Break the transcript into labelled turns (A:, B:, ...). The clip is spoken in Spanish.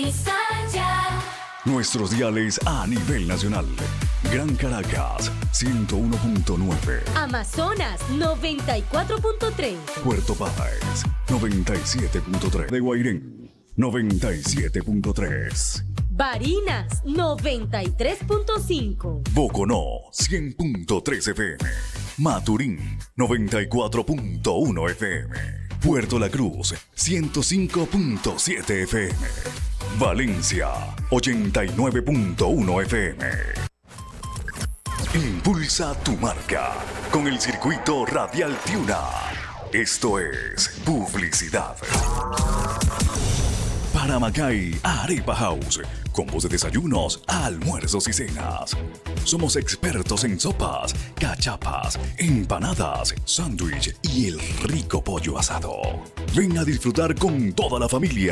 A: Nuestros diales a nivel nacional. Gran Caracas, 101.9.
B: Amazonas, 94.3.
A: Puerto Páez, 97.3. De Guairén, 97.3.
B: Barinas, 93.5.
A: Boconó, 100.3 FM. Maturín, 94.1 FM. Puerto La Cruz, 105.7 FM. Valencia, 89.1 FM. Impulsa tu marca con el circuito radial Tiuna. Esto es publicidad. Para Macay Arepa House, combos de desayunos, almuerzos y cenas. Somos expertos en sopas, cachapas, empanadas, sándwich y el rico pollo asado. Ven a disfrutar con toda la familia